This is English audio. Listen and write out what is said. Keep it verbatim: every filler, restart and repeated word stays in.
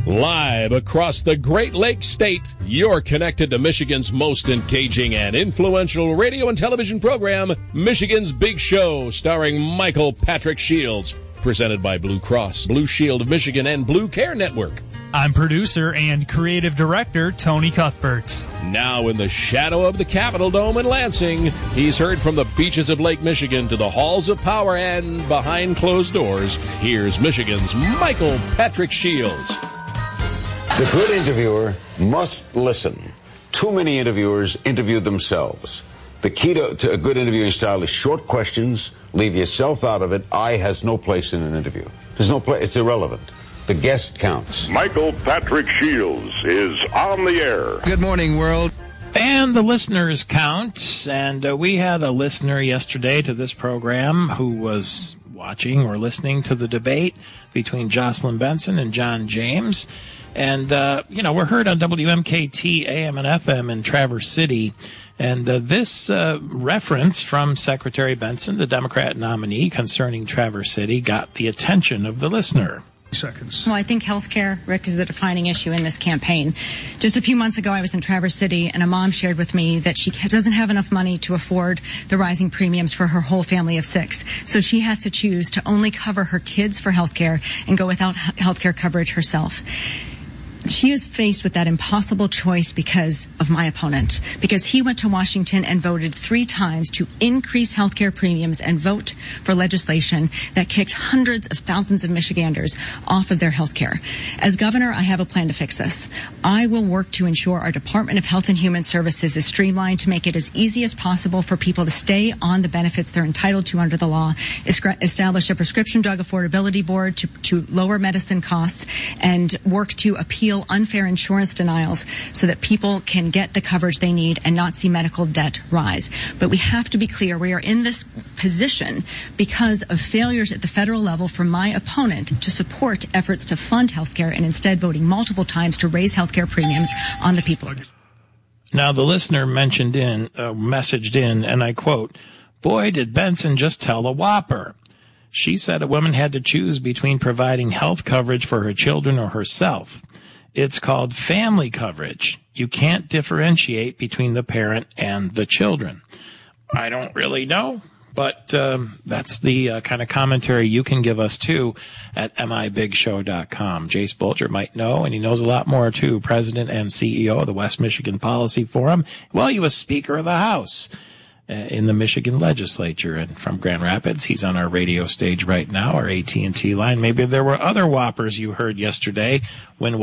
Live across the Great Lakes State, you're connected to Michigan's most engaging and influential radio and television program, Michigan's Big Show, starring Michael Patrick Shields. Presented by Blue Cross, Blue Shield of Michigan, and Blue Care Network. I'm producer and creative director Tony Cuthbert. Now in the shadow of the Capitol Dome in Lansing, he's heard from the beaches of Lake Michigan to the halls of power and behind closed doors. Here's Michigan's Michael Patrick Shields. The good interviewer must listen. Too many interviewers interview themselves. The key to, to a good interviewing style is short questions. Leave yourself out of it. I has no place in an interview. There's no place. It's irrelevant. The guest counts. Michael Patrick Shields is on the air. Good morning, world. And the listeners count. And uh, we had a listener yesterday to this program who was watching or listening to the debate between Jocelyn Benson and John James. And, uh, you know, we're heard on W M K T A M and F M in Traverse City. And uh, this uh, reference from Secretary Benson, the Democrat nominee concerning Traverse City, got the attention of the listener. Seconds. Well, I think health care, Rick, is the defining issue in this campaign. Just a few months ago, I was in Traverse City, and a mom shared with me that she doesn't have enough money to afford the rising premiums for her whole family of six. So she has to choose to only cover her kids for health care and go without health care coverage herself. She is faced with that impossible choice because of my opponent, because he went to Washington and voted three times to increase health care premiums and vote for legislation that kicked hundreds of thousands of Michiganders off of their health care. As governor, I have a plan to fix this. I will work to ensure our Department of Health and Human Services is streamlined to make it as easy as possible for people to stay on the benefits they're entitled to under the law, establish a prescription drug affordability board to, to lower medicine costs, and work to appeal unfair insurance denials so that people can get the coverage they need and not see medical debt rise. But we have to be clear, we are in this position because of failures at the federal level from my opponent to support efforts to fund health care and instead voting multiple times to raise health care premiums on the people. Now, the listener mentioned in, uh, messaged in, and I quote, "Boy, did Benson just tell a whopper. She said a woman had to choose between providing health coverage for her children or herself. It's called family coverage. You can't differentiate between the parent and the children." I don't really know, but um, that's the uh, kind of commentary you can give us, too, at M I Big Show dot com. Jace Bolger might know, and he knows a lot more, too, president and C E O of the West Michigan Policy Forum. Well, he was Speaker of the House uh, in the Michigan legislature. And from Grand Rapids, he's on our radio stage right now, our A T and T line. Maybe there were other whoppers you heard yesterday when